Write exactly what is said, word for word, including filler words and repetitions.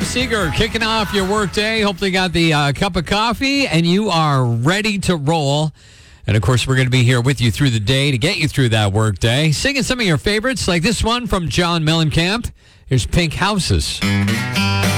Seeger kicking off your workday. Hopefully you got the uh, cup of coffee and you are ready to roll. And, of course, we're going to be here with you through the day to get you through that workday. Singing some of your favorites, like this one from John Mellencamp. Here's Pink Houses.